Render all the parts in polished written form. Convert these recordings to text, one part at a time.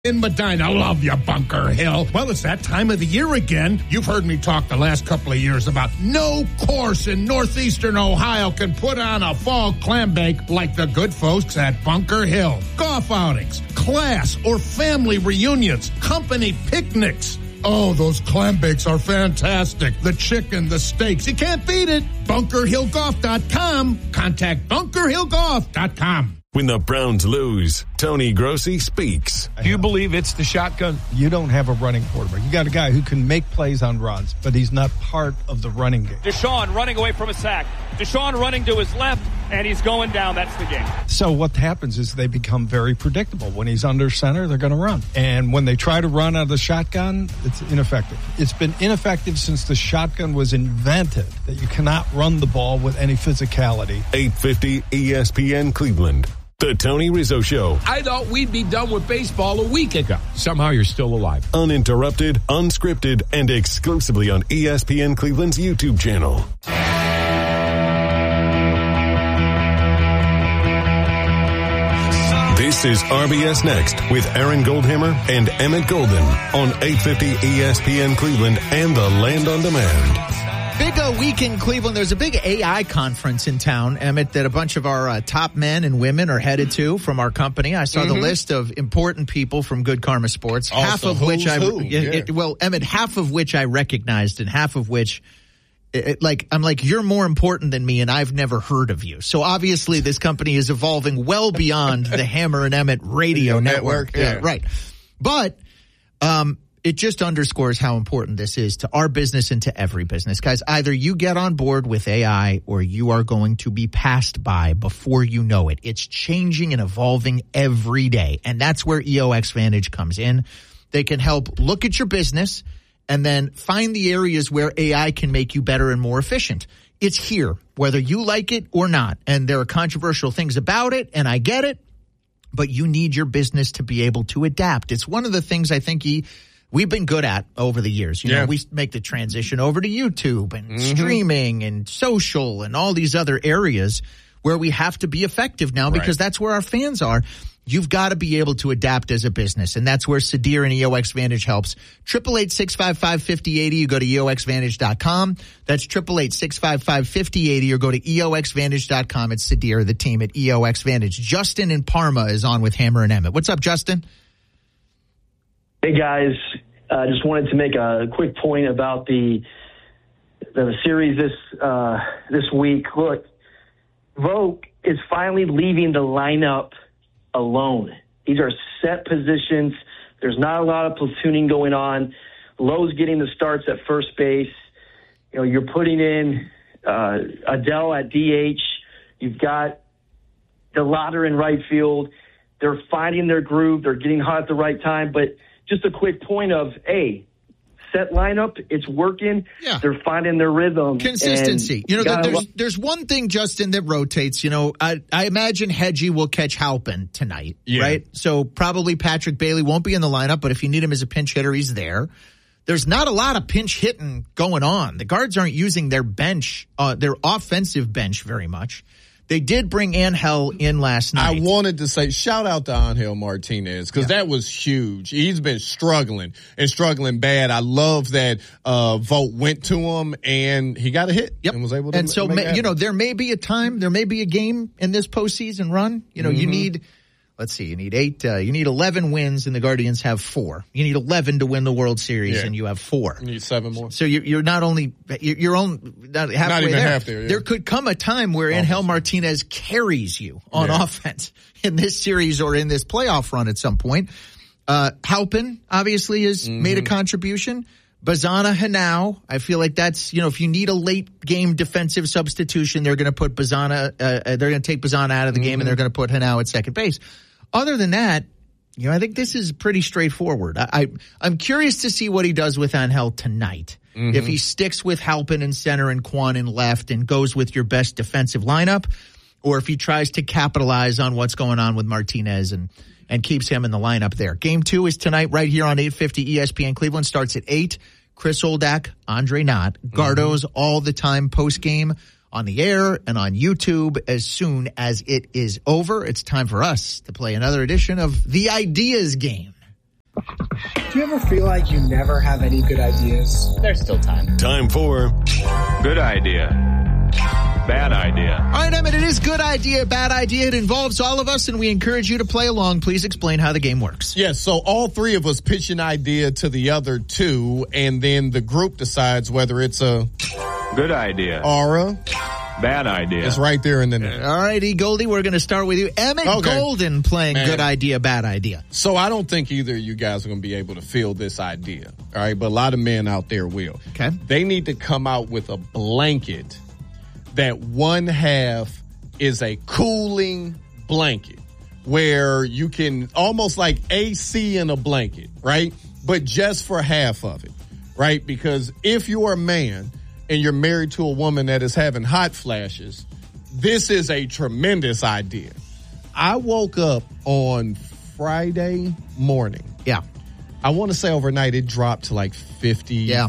In Medina, love you, Bunker Hill. Well, it's that time of the year again. You've heard me talk the last couple of years about no course in northeastern Ohio can put on a fall clam bake like the good folks at Bunker Hill. Golf outings, class or family reunions, company picnics. Oh, those clam bakes are fantastic. The chicken, the steaks, you can't beat it. BunkerHillGolf.com. Contact BunkerHillGolf.com. When the Browns lose, Tony Grossi speaks. Do you believe it's the shotgun? You don't have a running quarterback. You got a guy who can make plays on runs, but he's not part of the running game. Deshaun running away from a sack. Deshaun running to his left, and he's going down. That's the game. So what happens is they become very predictable. When he's under center, they're going to run. And when they try to run out of the shotgun, it's ineffective. It's been ineffective since the shotgun was invented, that you cannot run the ball with any physicality. 850 ESPN Cleveland. The Tony Rizzo Show. I thought we'd be done with baseball a week ago. Somehow you're still alive. Uninterrupted, unscripted, and exclusively on ESPN Cleveland's YouTube channel. This is RBS Next with Aaron Goldhammer and Emmett Golden on 850 ESPN Cleveland and the Land on Demand. Big week in Cleveland. There's a big AI conference in town, Emmett, that a bunch of our top men and women are headed to from our company. I saw the list of important people from Good Karma Sports, half of which Emmett, half of which I recognized and half of which I'm like, you're more important than me and I've never heard of you. So obviously this company is evolving well beyond the Hammer and Emmett radio network. Yeah, right. But, it just underscores how important this is to our business and to every business. Guys, either you get on board with AI or you are going to be passed by before you know it. It's changing and evolving every day. And that's where EOX Vantage comes in. They can help look at your business and then find the areas where AI can make you better and more efficient. It's here, whether you like it or not. And there are controversial things about it, and I get it, but you need your business to be able to adapt. It's one of the things I think we've been good at over the years. You know, we make the transition over to YouTube and streaming and social and all these other areas where we have to be effective now because that's where our fans are. You've got to be able to adapt as a business, and that's where Sadir and EOX Vantage helps. 888-655-5080. You go to EOXVantage.com. That's 888-655-5080, or go to EOXVantage.com. It's Sadir, the team at EOX Vantage. Justin in Parma is on with Hammer and Emmett. What's up, Justin? Hey, guys. I just wanted to make a quick point about the series this week. Look, Vogt is finally leaving the lineup alone. These are set positions. There's not a lot of platooning going on. Lowe's getting the starts at first base. You know, you're putting in Adele at DH. You've got DeLauder in right field. They're finding their groove. They're getting hot at the right time. But just a quick point of, set lineup, it's working. Yeah. They're finding their rhythm. Consistency. You know, there's one thing, Justin, that rotates. You know, I imagine Hedgie will catch Halpin tonight, right? So probably Patrick Bailey won't be in the lineup, but if you need him as a pinch hitter, he's there. There's not a lot of pinch hitting going on. The guards aren't using their bench, their offensive bench very much. They did bring Angel in last night. I wanted to say shout out to Angel Martinez because that was huge. He's been struggling bad. I love that Vogt went to him and he got a hit and was able to. And so, there may be a time, there may be a game in this postseason run. You know, you need. Let's see, you need 8, you need 11 wins and the Guardians have 4. You need 11 to win the World Series and you have 4. You need 7 more. So you're not only, you're not halfway not even there. Half there. Yeah. There could come a time where Angel Martinez carries you on offense in this series or in this playoff run at some point. Halpin obviously has made a contribution. Bazana Hanau, I feel like that's, if you need a late game defensive substitution, they're going to put Bazana, they're going to take Bazana out of the game and they're going to put Hanau at second base. Other than that, I think this is pretty straightforward. I'm curious to see what he does with Angel tonight. If he sticks with Halpin in center and Kwan in left and goes with your best defensive lineup, or if he tries to capitalize on what's going on with Martinez and keeps him in the lineup there. Game 2 is tonight right here on 850 ESPN Cleveland. Starts at 8. Chris Oldak, Andre Knott, Gardo's all the time post-game on the air and on YouTube as soon as it is over. It's time for us to play another edition of The Ideas Game. Do you ever feel like you never have any good ideas? There's still time. Time for Good Idea, Bad Idea. All right, Emmett, it is Good Idea, Bad Idea. It involves all of us, and we encourage you to play along. Please explain how the game works. Yes, so all three of us pitch an idea to the other two, and then the group decides whether it's a good idea or a bad idea. It's right there in the name. All right, E. Goldie, we're going to start with you. Emmett Golden playing Good Idea, Bad Idea. So I don't think either of you guys are going to be able to feel this idea, all right? But a lot of men out there will. Okay. They need to come out with a blanket that one half is a cooling blanket where you can almost like AC in a blanket, right? But just for half of it, right? Because if you're a man and you're married to a woman that is having hot flashes, this is a tremendous idea. I woke up on Friday morning. Yeah. I want to say overnight it dropped to like 50. Yeah.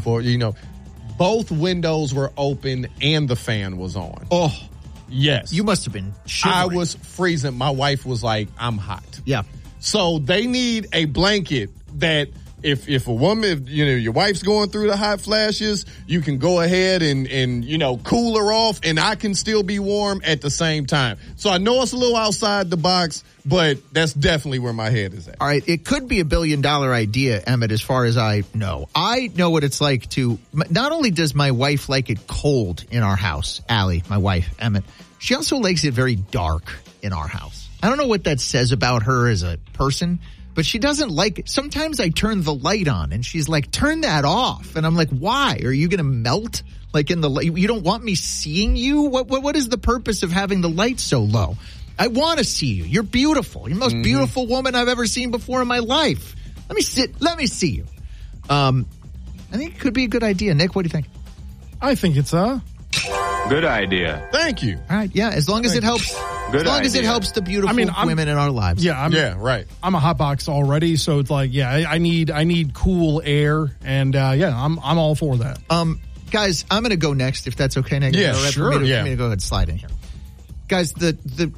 Both windows were open and the fan was on. Oh. Yes. You must have been shivering. I was freezing. My wife was like, I'm hot. Yeah. So they need a blanket that if a woman, your wife's going through the hot flashes, you can go ahead and cool her off, and I can still be warm at the same time. So I know it's a little outside the box, but that's definitely where my head is at. All right. It could be $1 billion idea, Emmett, as far as I know. I know what it's like to, not only does my wife like it cold in our house, Allie, my wife, Emmett, she also likes it very dark in our house. I don't know what that says about her as a person, but she doesn't like it. Sometimes I turn the light on and she's like, turn that off. And I'm like, why? Are you going to melt? Like in the light? You don't want me seeing you? What is the purpose of having the light so low? I want to see you. You're beautiful. You're the most beautiful woman I've ever seen before in my life. Let me see you. I think it could be a good idea. Nick, what do you think? I think it's a good idea. Thank you. All right. Yeah. As long as it helps. Good as long idea. as it helps the beautiful women in our lives. Yeah. Right. I'm a hot box already, so it's like, I need cool air, and I'm all for that. Guys, I'm going to go next if that's okay, Nick. Yeah, right sure. For me to go ahead and slide in here. Guys, there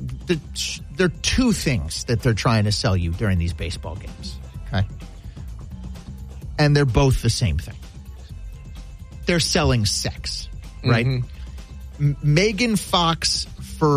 are two things that they're trying to sell you during these baseball games. Okay, and they're both the same thing. They're selling sex, right? Megan Fox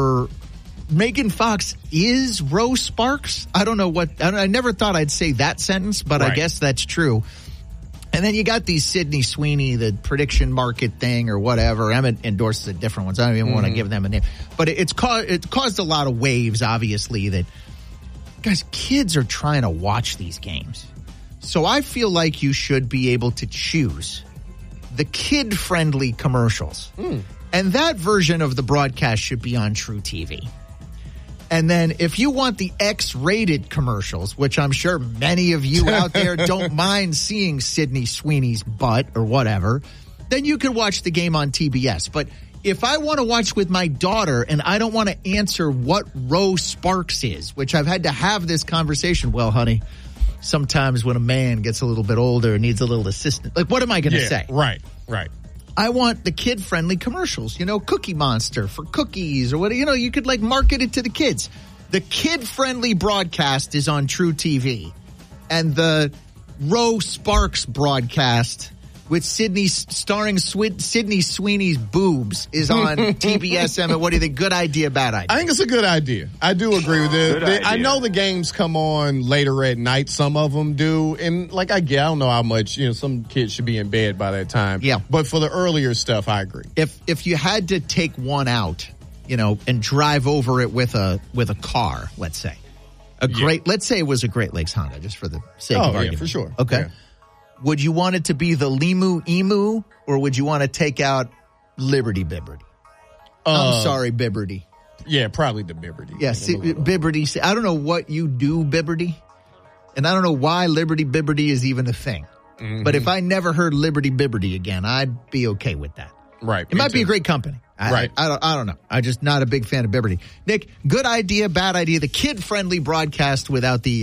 is Rose Sparks. I don't know I never thought I'd say that sentence, but right. I guess that's true. And then you got these Sydney Sweeney, the prediction market thing or whatever. Emmett endorses a different ones. I don't even want to give them a name. But it's caused a lot of waves, obviously, that, guys, kids are trying to watch these games. So I feel like you should be able to choose the kid-friendly commercials. And that version of the broadcast should be on True TV. And then if you want the X-rated commercials, which I'm sure many of you out there don't mind seeing Sydney Sweeney's butt or whatever, then you can watch the game on TBS. But if I want to watch with my daughter and I don't want to answer what Rose Sparks is, which I've had to have this conversation, well, honey, sometimes when a man gets a little bit older and needs a little assistance, like what am I going to say? Right. I want the kid-friendly commercials, Cookie Monster for cookies or what, you could market it to the kids. The kid-friendly broadcast is on True TV, and the Rose Sparks broadcast with starring Sydney Sweeney's boobs is on TBS. Emmett, what do you think? Good idea, bad idea? I think it's a good idea. I do agree with it. I know the games come on later at night. Some of them do. And I don't know how much, some kids should be in bed by that time. Yeah. But for the earlier stuff, I agree. If you had to take one out, and drive over it with a car, let's say. Let's say it was a Great Lakes Honda, just for the sake of argument. Yeah, for sure. Okay. Yeah. Would you want it to be the Limu Emu, or would you want to take out Liberty Bibberty? I'm sorry, Bibberty. Yeah, probably the Bibberty. Yeah, Bibberty. I don't know what you do, Bibberty, and I don't know why Liberty Bibberty is even a thing. But if I never heard Liberty Bibberty again, I'd be okay with that. Right. It might be a great company. Right. I don't know. I'm just not a big fan of Bibberty. Nick, good idea, bad idea. The kid-friendly broadcast without the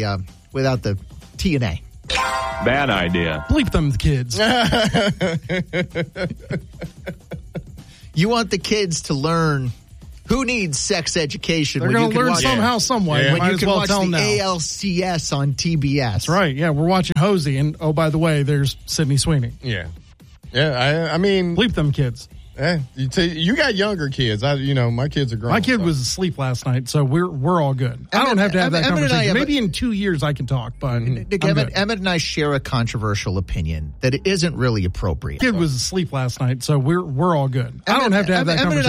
TNA. Bad idea. Bleep them, kids. You want the kids to learn Who needs sex education? They're going to learn somehow, some way. When Might you as can well watch tell the them now. ALCS on TBS. That's right. Yeah, we're watching Hosey, and oh, by the way, there's Sydney Sweeney. Yeah. Yeah, I mean... Bleep them kids. You got younger kids. My kids are grown. My kid was asleep last night, so we're all good. I don't have to have that conversation. Maybe in 2 years I can talk, but Emmett and I share a controversial opinion that it isn't really appropriate. Kid was asleep last night, so we're all good. I don't have to have that conversation.